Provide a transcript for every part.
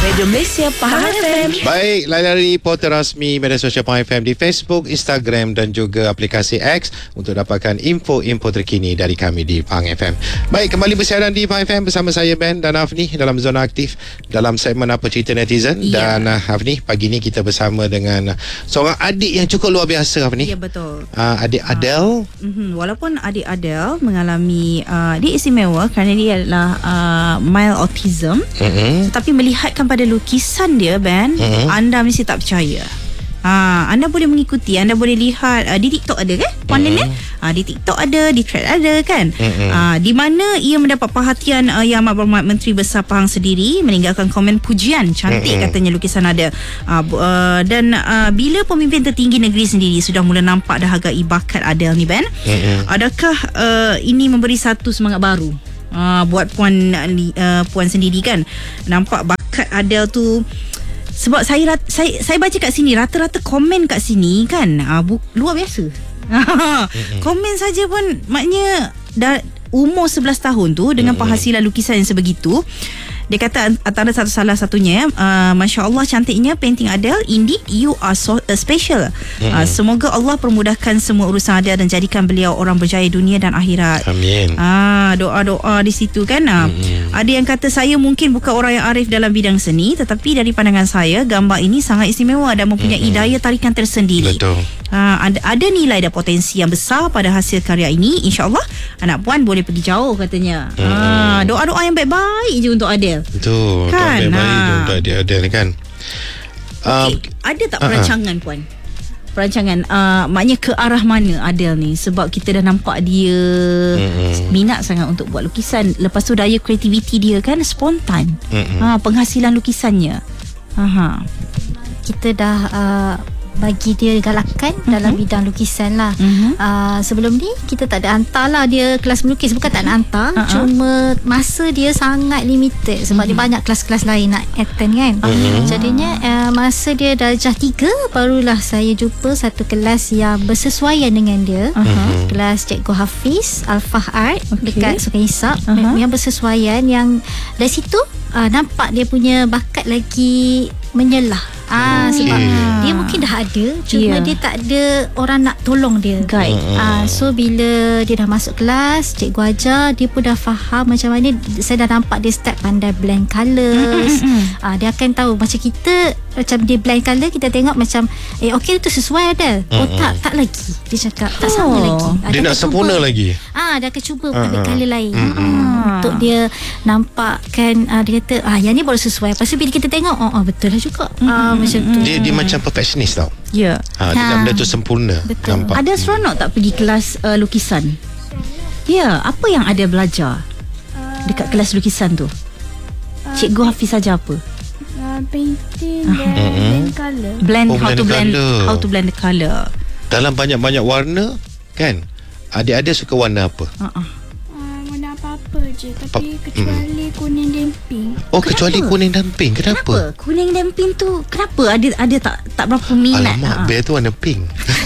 Radio Malaysia Pahang FM. Baik, layari portal rasmi media sosial Pahang FM di Facebook, Instagram dan juga aplikasi X untuk dapatkan info-info terkini dari kami di Pahang FM. Baik, kembali bersiaran di Pahang FM bersama saya Ben dan Hafni dalam Zona Aktif dalam segmen Apa Cerita Netizen. Dan Hafni, pagi ni kita bersama dengan seorang adik yang cukup luar biasa, Hafni. Ya, betul. Adik Adele. Walaupun adik Adele mengalami dia istimewa kerana dia adalah mild autism, tetapi melihatkan pada lukisan dia, Ben, anda mesti tak percaya. Anda boleh mengikuti, anda boleh lihat di TikTok ada kan? Kontennya di TikTok ada, di thread ada kan? Di mana ia mendapat perhatian Yang Amat Berhormat Menteri Besar Pahang sendiri meninggalkan komen pujian cantik katanya lukisan ada. Dan bila pemimpin tertinggi negeri sendiri sudah mula nampak dah hargai bakat Adele ni, Ben, adakah ini memberi satu semangat baru buat puan sendiri kan? Nampak bakat Adele tu. Sebab saya baca kat sini, rata-rata komen kat sini kan luar biasa. Komen saja pun maknanya dah umur 11 tahun tu dengan penghasilan lukisan yang sebegitu. Dia kata antara salah satunya, Masya Allah cantiknya painting Adele. Indeed you are so special. Semoga Allah permudahkan semua urusan Adele dan jadikan beliau orang berjaya dunia dan akhirat. Amin. Doa-doa di situ kan. Ada yang kata saya mungkin bukan orang yang arif dalam bidang seni, tetapi dari pandangan saya gambar ini sangat istimewa dan mempunyai daya tarikan tersendiri. Betul. Ada nilai dan potensi yang besar pada hasil karya ini. InsyaAllah anak puan boleh pergi jauh katanya. Doa-doa yang baik-baik je untuk Adele. Betul. Kan? Doa baik-baik je untuk adik Adele kan. Ada tak perancangan puan? Perancangan maknanya ke arah mana Adele ni? Sebab kita dah nampak dia minat sangat untuk buat lukisan. Lepas tu daya kreativiti dia kan spontan. Penghasilan lukisannya. Kita dah bagi dia galakan dalam bidang lukisan lah. Sebelum ni kita tak ada hantar lah dia kelas melukis. Bukan tak nak hantar, cuma masa dia sangat limited sebab dia banyak kelas-kelas lain nak attend kan. Jadinya masa dia darjah 3 barulah saya jumpa satu kelas yang bersesuaian dengan dia. Kelas Cikgu Hafiz Alfah Art dekat Sungai Isap, yang bersesuaian, yang dari situ nampak dia punya bakat lagi menyelah. Sebab dia mungkin dah ada, cuma dia tak ada orang nak tolong dia, guide. So bila dia dah masuk kelas, cikgu ajar, dia pun dah faham macam mana. Saya dah nampak dia start pandai blend colours. Dia akan tahu macam kita, macam dia blend colour, kita tengok macam okey tu sesuai ada. Tak lagi. Dia cakap tak sama lagi. Dia nak sempurna lagi. Dia akan cuba ambil colour lain untuk dia nampak kan. Dia kata yang ni baru sesuai. Lepas tu bila kita tengok betul lah juga. Macam tu. Dia macam perfectionist tau. Ya. Dia nak benda tu sempurna. Betul. Nampak. Ada seronok tak pergi kelas lukisan? Ya, apa yang ada belajar dekat kelas lukisan tu? Cikgu Hafiz ajar apa? Painting dan blend colour. How to blend the colour. Dalam banyak-banyak warna kan? Adik-adik suka warna apa? Warna apa-apa je, tapi kecuali kuning dan pink. Kecuali kuning dan pink. Kenapa? Kuning dan pink tu kenapa? Ada tak berapa minat? Alamak, Bear tu warna pink.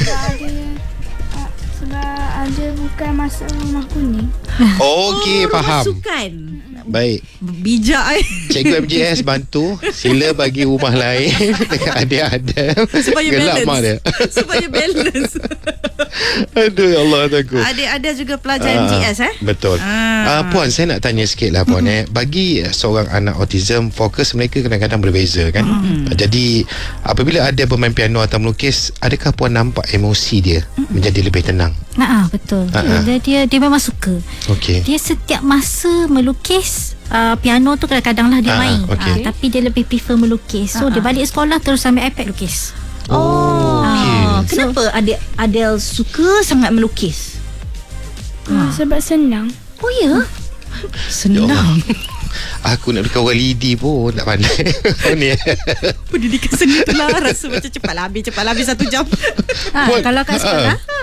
Sebab ada bukan masuk rumah kuning. Okey, faham. Sukan. Baik. Bijak Cikgu MJS bantu. Sila bagi rumah lain dekat adik-adik. Supaya gelap balance. mak dia. Supaya balance. Aduh, ya Allah takut. Ada juga pelajar MJS Betul. Puan, saya nak tanya sikit lah Puan. Bagi seorang anak autism, fokus mereka kadang-kadang berbeza kan. Jadi apabila ada bermain piano atau melukis, adakah Puan nampak emosi dia menjadi lebih tenang? Betul. Dia memang suka. Okay. Dia setiap masa melukis, piano tu kadang-kadang lah dia main. Tapi dia lebih prefer melukis. So dia balik sekolah terus ambil iPad lukis. Kenapa Adele suka sangat melukis? Sebab senang. Oh ya? Senang. Aku nak dekat orang lidi pun tak pandai. Ni pendidikan seni tu lah. Rasa macam cepatlah habis 1 jam. Kalau kat sekolah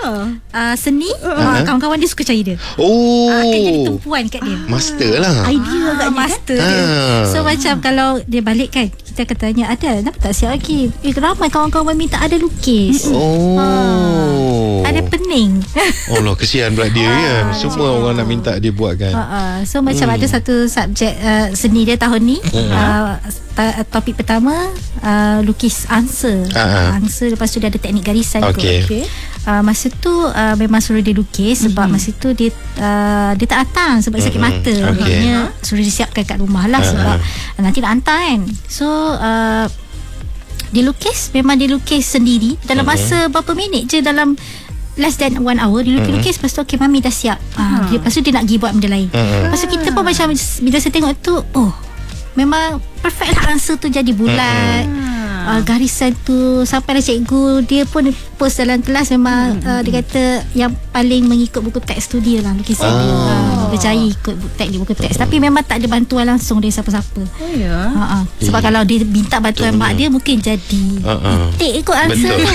seni, kawan-kawan dia suka cari dia. Akan jadi tumpuan kat dia. Master lah. Idea agaknya Master dia. So macam kalau dia balik kan, kita akan tanya, ada kenapa tak siap lagi? Ramai kawan-kawan minta ada lukis. Ada pening. Oh lah, kesian pula dia kan. Semua orang nak minta dia buat kan. So macam ada satu subjek seni dia tahun ni. Topik pertama lukis angsa. Angsa, lepas tu dia ada teknik garisan. Masa tu memang suruh dia lukis sebab masa tu dia tak datang sebab sakit mata. Maknanya suruh dia siapkan kat rumah lah sebab nanti nak hantar kan. So dia lukis, memang dia lukis sendiri dalam masa berapa minit je, dalam less than 1 hour dia lukis. Lepas tu okay, mami dah siap. Lepas tu dia nak pergi buat benda lain. Lepas tu kita pun macam, bila saya tengok tu, memang perfect lah. Angsa tu jadi bulat. Garisan tu sampailah cikgu dia pun post dalam kelas. Memang dia kata yang paling mengikut buku teks tu dia lah, lukisan dia. Berjaya ikut buku teks. Tapi memang tak ada bantuan langsung dari siapa-siapa. Sebab kalau dia minta bantuan mak dia, mungkin jadi itik ikut angsa tu.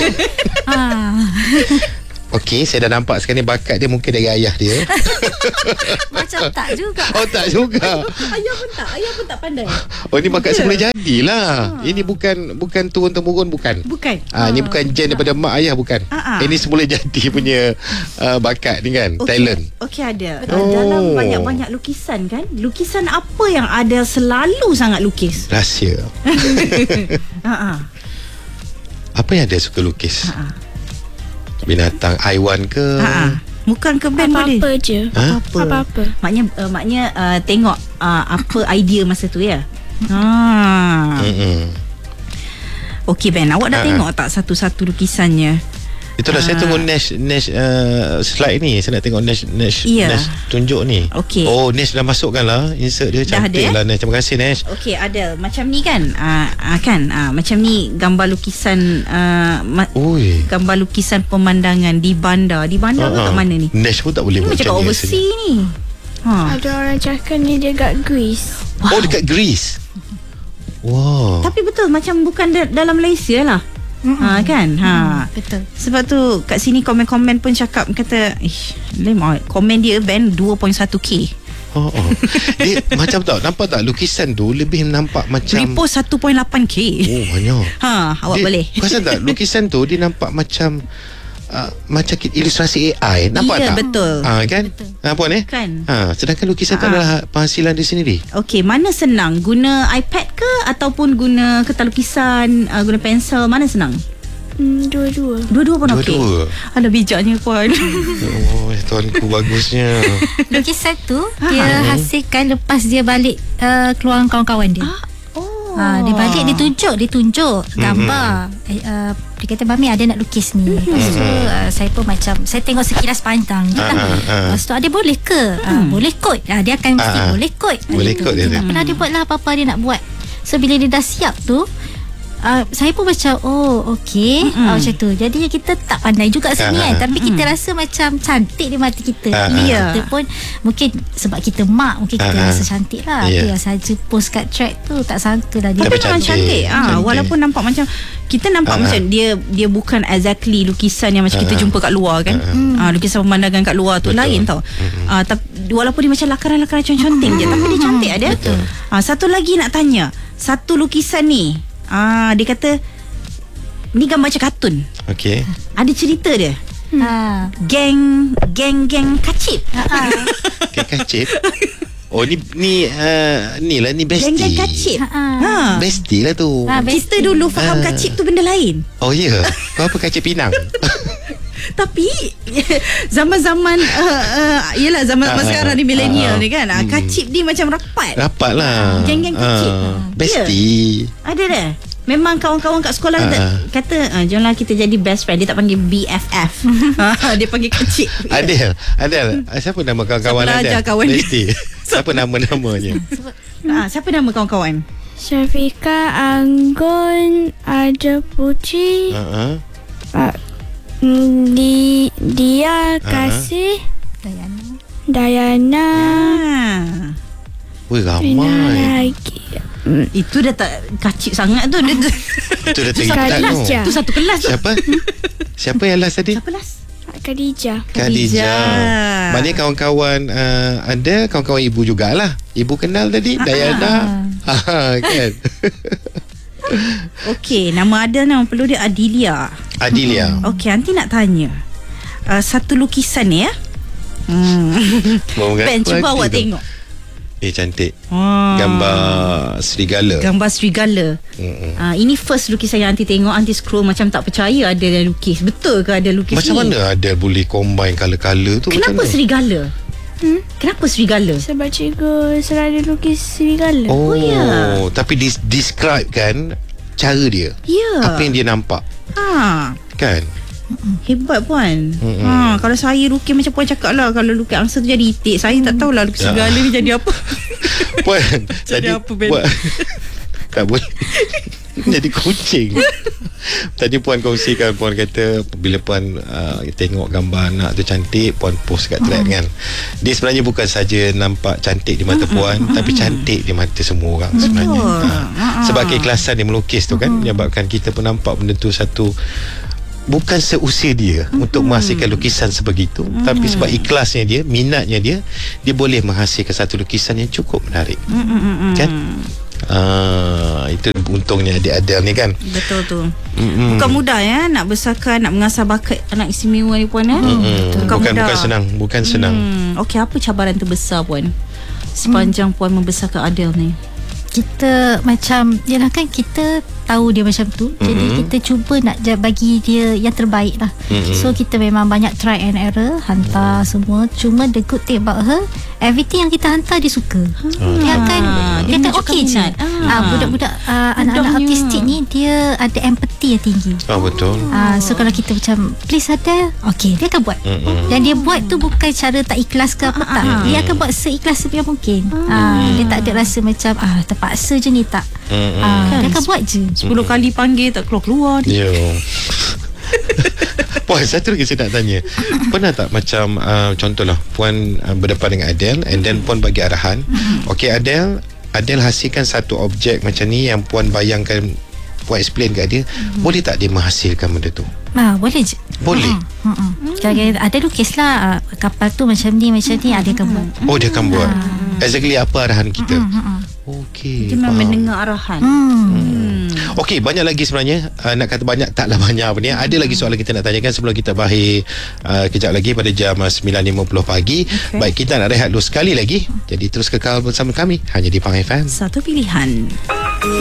Okey, saya dah nampak sekarang ni bakat dia mungkin dari ayah dia. Macam tak juga. Oh, tak juga. Ayah pun tak pandai. Oh, ni bakat semula jadilah. Ini bukan turun-temurun, bukan. Ini bukan gen daripada mak ayah, bukan. Ini semula jadi punya bakat ni kan, talent. Okey, ada. Dalam banyak-banyak lukisan kan, lukisan apa yang ada selalu sangat lukis? Rahsia. Apa yang ada suka lukis? Binatang, haiwan ke? Bukan ke band boleh? Apa-apa je. Apa-apa. Maknanya tengok apa idea masa tu ya. Okey Ben, awak dah tengok tak satu-satu lukisannya? Itulah saya tunggu Nash slide ni. Saya nak tengok Nash tunjuk ni. Okay. Oh, Nash dah masukkan lah. Insert dia cantik lah Nash. Terima kasih Nash. Okey, ada macam ni kan. Macam ni gambar lukisan gambar lukisan pemandangan di bandar. Di bandar ke kat mana ni? Nash pun tak boleh buat macam kat overseas ni. Ada orang cakap ni dia kat Greece. Oh, dekat Greece. Wow. Tapi betul macam bukan dalam Malaysia lah. Kan betul. Sebab tu kat sini komen-komen pun cakap, kata komen dia band 2.1k. Dia macam tak nampak tak lukisan tu lebih nampak macam repost 1.8k. Oh, banyak. Awak boleh. Perasan tak lukisan tu dia nampak macam macam ilustrasi AI. Nampak tak? Betul. Kan? Puan Kan. Sedangkan lukisan tu adalah penghasilan dia sendiri. Okey, mana senang? Guna iPad ke ataupun guna kertas lukisan, guna pensel, mana senang? Dua-dua. Dua-dua pun okey. Ada bijaknya puan. Oh, tuanku bagusnya. Lukisan tu dia hasilkan lepas dia balik keluar kawan-kawan dia. Dia balik, dia tunjuk gambar. Dia kata, mami ada nak lukis ni. Lepas tu saya pun macam, saya tengok sekilas pandang je lah. Lepas tu, ada boleh ke? Boleh kot. Dia akan mesti boleh kot. Boleh kot dia. Tak pernah dia buat lah apa-apa dia nak buat. So bila dia dah siap tu, saya pun macam okey, macam tu. Jadi kita tak pandai juga seni kan, tapi kita rasa macam cantik di mata kita. Kita pun mungkin sebab kita mak, mungkin kita rasa cantik lah. Itu yang saja post kat track tu, tak sangka lah dia memang cantik. Walaupun nampak macam kita nampak macam dia bukan exactly lukisan yang macam kita jumpa kat luar kan. Lukisan pemandangan kat luar tu lain tau. Tapi walaupun dia macam lakaran-lakaran cantik je, tapi dia cantik ada. Satu lagi nak tanya, satu lukisan ni dia kata ni gambar macam kartun. Okey. Ada cerita dia. Geng kacip. Geng kacip. Oh ni bestie. Geng kacip. Bestie lah tu. Kita dulu faham kacip tu benda lain. Oh ya. Kau apa kacip Pinang? Tapi zaman-zaman yelah zaman-zaman sekarang ni milenial ni kan, kacip ni macam rapat lah. Geng-geng kacip. Bestie. Ada dah. Memang kawan-kawan kat sekolah kata jomlah kita jadi best friend. Dia tak panggil BFF. Dia panggil kacip. Adel, siapa nama kawan-kawan Adel? Bestie. Siapa nama-namanya? Siapa nama kawan-kawan? Syafika, Anggun, Ada Puji, Dia, Kasih, Dayana. Wih, ramai. Itu dah tak kacip sangat tu. Itu dah terikat tu. Itu satu kelas tu. Siapa yang last tadi? Siapa last? Khadijah. Maknanya kawan-kawan ada kawan-kawan ibu jugalah. Ibu kenal tadi Dayana. Kan. Okey, nama Adel nama perlu dia Adilia. Okey, nanti nak tanya satu lukisan ni ya. Ben, cuba awak tengok. Cantik. Gambar serigala. Ini first lukisan yang Aunty tengok. Aunty scroll macam tak percaya ada yang lukis. Betul ke ada lukis macam ni? Macam mana ada boleh combine colour-colour tu? Kenapa serigala? Kenapa serigala? Sebab cikgu selalu lukis serigala. Oh, tapi describe kan cara dia. Apa yang dia nampak. Kan? Hebat Puan. Kalau saya lukis macam Puan cakap lah, kalau lukis angsa tu jadi itik. Saya tak tahulah lukis serigala ni jadi apa. Puan jadi apa Ben? Tak boleh jadi kucing. Tadi Puan kongsikan, Puan kata bila Puan tengok gambar anak tu cantik, Puan post kat thread kan. Dia sebenarnya bukan saja nampak cantik di mata Puan, tapi cantik di mata semua orang sebenarnya. Sebab keikhlasan dia melukis tu kan, menyebabkan kita pun nampak benda tu satu, bukan seusia dia untuk menghasilkan lukisan sebegitu, tapi sebab ikhlasnya dia, minatnya dia boleh menghasilkan satu lukisan yang cukup menarik. Kan? Itu untungnya adik Adel ni kan. Betul tu. Bukan mudah ya nak besarkan, nak mengasah bakat anak istimewa ni Puan ya. Bukan senang. Okey, apa cabaran terbesar Puan sepanjang Puan membesarkan Adel ni? Kita macam, yelah kan kita tahu dia macam tu, jadi kita cuba nak bagi dia yang terbaik lah. So kita memang banyak try and error, hantar semua. Cuma the good thing about her, everything yang kita hantar dia suka. Dia akan okey je. Budak-budak anak-anak autistik ni dia ada empathy yang tinggi. Betul. So kalau kita macam please ada, okey, dia akan buat. Dan dia buat tu bukan cara tak ikhlas ke apa, tak. Dia akan buat seikhlas sebiar mungkin. Dia tak ada rasa macam terpaksa je ni, tak. Dia akan buat je. 10 kali panggil tak keluar-keluar. Puan, satu lagi saya nak tanya. Pernah tak macam contohlah Puan berdepan dengan Adel, and then Puan bagi arahan, okey Adel hasilkan satu objek macam ni yang Puan bayangkan, Puan explain kat dia, boleh tak dia menghasilkan benda tu? Boleh je. Boleh. Ada lukis lah kapal tu macam ni dia akan buat. Dia akan buat. Exactly apa arahan kita. Okey. Dia memang mendengar arahan. Okey, banyak lagi sebenarnya. Nak kata banyak, taklah banyak apa ni. Ada lagi soalan kita nak tanyakan sebelum kita berakhir kejap lagi pada jam 9.50 pagi. Baik, kita nak rehat dulu sekali lagi. Jadi terus kekal bersama kami hanya di Pang FM. Satu pilihan.